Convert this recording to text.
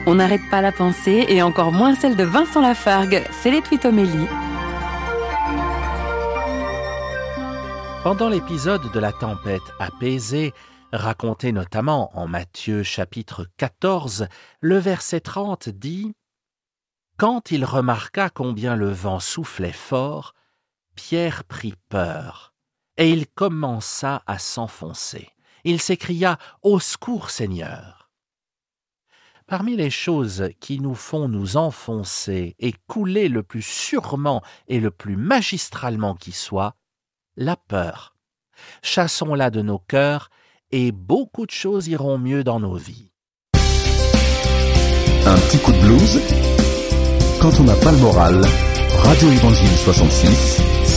On n'arrête pas la pensée et encore moins celle de Vincent Lafargue. C'est les Twitomélie. Pendant l'épisode de la tempête apaisée, raconté notamment en Matthieu chapitre 14, le verset 30 dit « Quand il remarqua combien le vent soufflait fort, Pierre prit peur, et il commença à s'enfoncer. Il s'écria « Au secours, Seigneur !» Parmi les choses qui nous font nous enfoncer et couler le plus sûrement et le plus magistralement qui soit, la peur. Chassons-la de nos cœurs et beaucoup de choses iront mieux dans nos vies. Un petit coup de blues, quand on n'a pas le moral, Radio Évangile 66,